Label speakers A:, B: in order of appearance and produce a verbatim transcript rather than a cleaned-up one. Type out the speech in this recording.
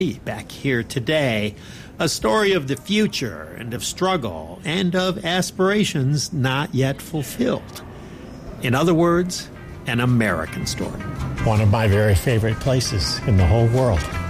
A: Back here today, a story of the future and of struggle and of aspirations not yet fulfilled. In other words, an American story.
B: One of my very favorite places in the whole world.